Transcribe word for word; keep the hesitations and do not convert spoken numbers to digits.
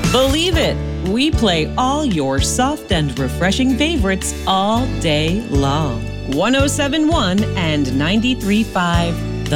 Believe it, we play all your soft and refreshing favorites all day long. one oh seven point one and ninety-three point five